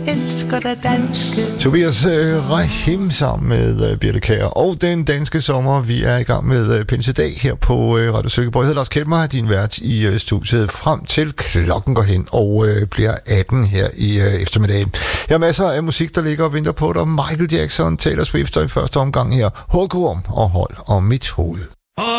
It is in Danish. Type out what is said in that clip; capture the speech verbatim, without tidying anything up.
elsker dig danske. Tobias øh, Rahim sammen med øh, Birte Kjær og den danske sommer. Vi er i gang med øh, Pinsedag her på øh, Radio Silkeborg. Jeg hedder Lars Kjeldmeier, din vært i øh, studiet frem til klokken går hen og øh, bliver atten her i øh, eftermiddag. Jeg har masser af musik, der ligger og venter på dig. Michael Jackson, Taylor Swift og i første omgang her Håkrum og Hold om mit hoved.